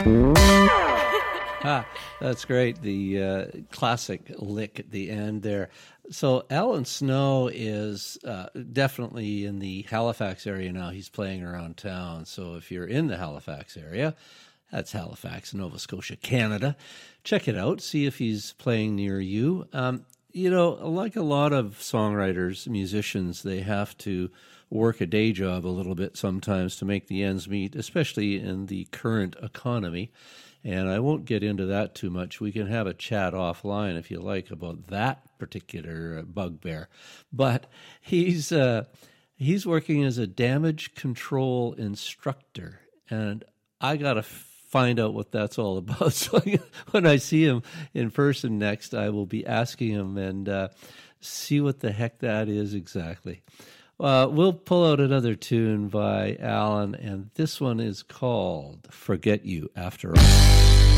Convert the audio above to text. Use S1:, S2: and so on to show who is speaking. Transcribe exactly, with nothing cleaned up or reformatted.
S1: Ah, that's great. The uh, classic lick at the end there. So Alan Snow is uh, definitely in the Halifax area now. He's playing around town. So if you're in the Halifax area, that's Halifax, Nova Scotia, Canada, check it out. See if he's playing near you. Um, you know, like a lot of songwriters, musicians, they have to work a day job a little bit sometimes to make the ends meet, especially in the current economy. And I won't get into that too much. We can have a chat offline if you like about that particular bugbear. But he's uh, he's working as a damage control instructor, and I got to find out what that's all about. So when I see him in person next, I will be asking him and uh, see what the heck that is exactly. Uh, we'll pull out another tune by Alan, and this one is called Forget You After All.